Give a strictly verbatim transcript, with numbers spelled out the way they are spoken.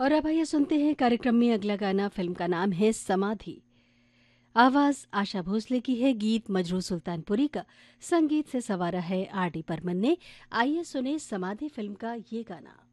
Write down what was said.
और अब आइए सुनते हैं कार्यक्रम में अगला गाना। फिल्म का नाम है समाधि। आवाज आशा भोसले की है, गीत मजरू सुल्तानपुरी का, संगीत से सवारा है आर डी बर्मन ने। आइए सुने समाधि फिल्म का ये गाना।